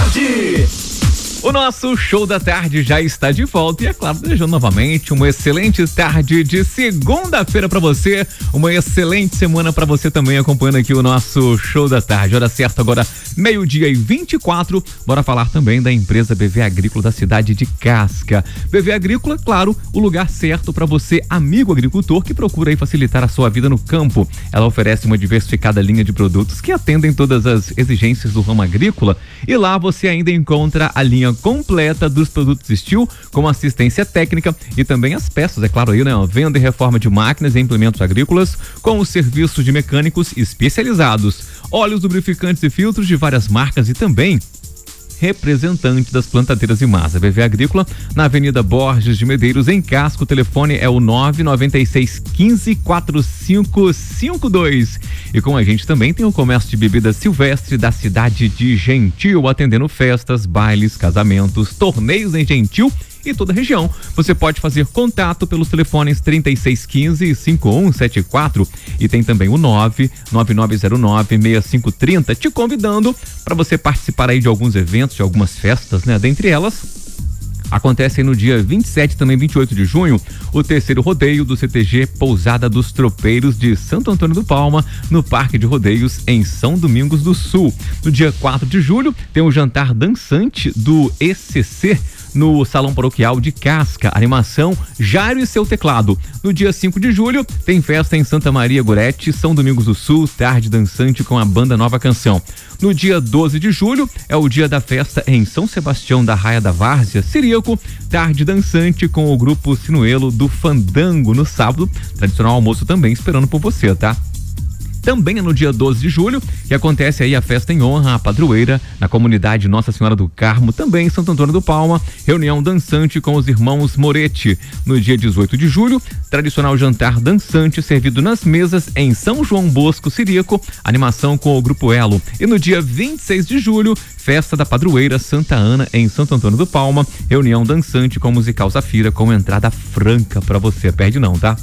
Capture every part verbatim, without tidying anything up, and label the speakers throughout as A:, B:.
A: Tarde.
B: O nosso show da tarde já está de volta e, é claro, desejando novamente uma excelente tarde de segunda-feira para você, uma excelente semana para você também, acompanhando aqui o nosso show da tarde. Hora certa agora, meio-dia e vinte e quatro. Bora falar também da empresa B V Agrícola da cidade de Casca. B V Agrícola, claro, o lugar certo para você, amigo agricultor, que procura aí facilitar a sua vida no campo. Ela oferece uma diversificada linha de produtos que atendem todas as exigências do ramo agrícola, e lá você ainda encontra a linha completa dos produtos Steel, com assistência técnica e também as peças, é claro aí, né? Venda e reforma de máquinas e implementos agrícolas, com os serviços de mecânicos especializados, óleos, lubrificantes e filtros de várias marcas e também representante das plantadeiras e massa. B V Agrícola, na Avenida Borges de Medeiros, em Casco. O telefone é o nove nove seis um cinco quatro cinco cinco dois. E com a gente também tem o comércio de bebidas Silvestre da cidade de Gentil, atendendo festas, bailes, casamentos, torneios em Gentil e toda a região. Você pode fazer contato pelos telefones trinta e seis quinze, cinquenta e um setenta e quatro e tem também o nove nove nove zero nove seis cinco trinta, te convidando para você participar aí de alguns eventos, de algumas festas, né? Dentre elas, acontece aí no dia vinte e sete, também vinte e oito de junho, o terceiro rodeio do C T G Pousada dos Tropeiros de Santo Antônio do Palma, no Parque de Rodeios, em São Domingos do Sul. No dia quatro de julho, tem o jantar dançante do E C C, no Salão Paroquial de Casca. Animação Jário e seu teclado. No dia cinco de julho, tem festa em Santa Maria Gorete, São Domingos do Sul, tarde dançante com a banda Nova Canção. No dia doze de julho, é o dia da festa em São Sebastião da Raia da Várzea, Siríaco, tarde dançante com o grupo Sinuelo do Fandango. No sábado, tradicional almoço também esperando por você, tá? Também é no dia doze de julho que acontece aí a festa em honra à padroeira na comunidade Nossa Senhora do Carmo, também em Santo Antônio do Palma, reunião dançante com os irmãos Moretti. No dia dezoito de julho, tradicional jantar dançante servido nas mesas em São João Bosco, Siríaco, animação com o Grupo Elo. E no dia vinte e seis de julho, festa da padroeira Santa Ana em Santo Antônio do Palma, reunião dançante com o musical Zafira, com entrada franca para você, perde não, tá?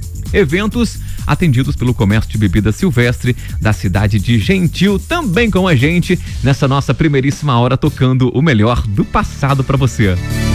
B: Eventos atendidos pelo comércio de bebida Silvestre da cidade de Gentil, também com a gente nessa nossa primeiríssima hora, tocando o melhor do passado para você.